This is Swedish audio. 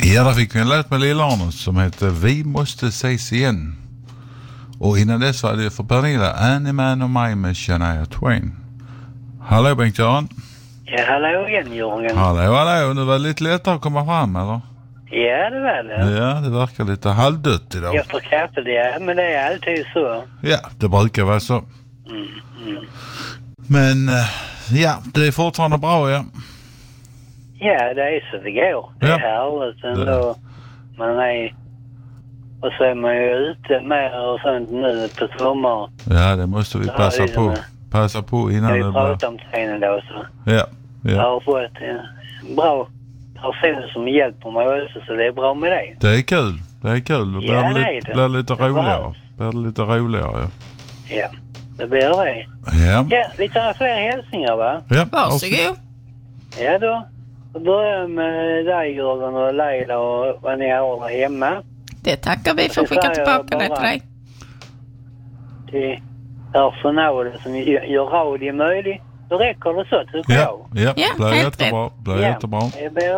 Ja, där fick vi en låt med Lill-Arne som heter Vi måste ses igen. Och innan dess var det för Pernilla Annie Man och mig med Shania Twain. Hallå Bengt-Göran. Ja, hallå igen Jörgen. Hallå. Nu var det lite lättare att komma fram, eller? Ja, det var det. Ja, det verkar lite halvdött idag. Efter kaffet, ja. Men det är alltid så. Ja, det brukar vara så. Men, ja, det är fortfarande bra, ja. Ja, det är så det går. Det är härligt ändå. Man är... Och så är man ju ute med och sånt nu på sommar. Ja, det måste vi passa på innan det blir... Vi pratar om träningen då så. Ja. Jag har fått en bra person som hjälper mig också, så det är bra med det. Det är kul. Det blir lite roligare. Ja, det blir det. Ja. Ja, vi tar fler hälsningar, va? Ja, varsågod. Ja då. Då börjar jag med dig, Jörgen och Leila och vad ni har hemma. Det tackar vi för att skicka tillbaka det till dig. Till personalen som gör radio möjligt. Då räcker det så, tycker jag. Ja, blir jättebra. Ja,